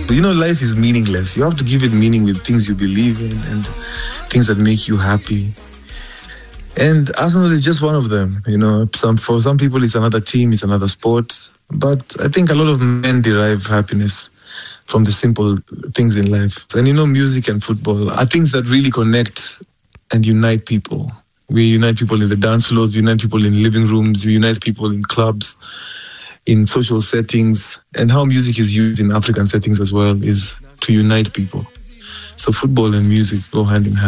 You know, life is meaningless. You have to give it meaning with things you believe in and things that make you happy. And Arsenal is just one of them. You know, for some people, it's another team, it's another sport. But I think a lot of men derive happiness from the simple things in life. And you know, music and football are things that really connect and unite people. We unite people in the dance floors, we unite people in living rooms, we unite people in clubs, in social settings. And how music is used in African settings as well is to unite people. So football and music go hand in hand.